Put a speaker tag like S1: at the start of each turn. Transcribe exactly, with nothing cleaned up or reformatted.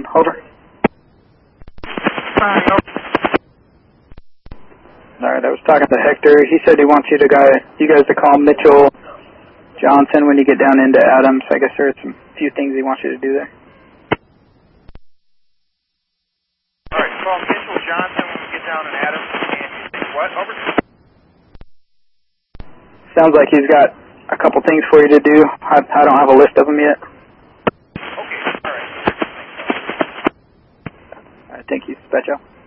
S1: Over.
S2: Fine, over.
S1: Alright, I was talking to Hector. He said he wants you to guy, you guys to call Mitchell Johnson when you get down into Adams. I guess there's some few things he wants you to do there.
S2: Alright, call Mitchell Johnson when we get down in Adams. And what? Over.
S1: Sounds like he's got a couple things for you to do. I, I don't have a list of them yet.
S2: Okay, alright.
S1: Alright, thank you. Dispatch out.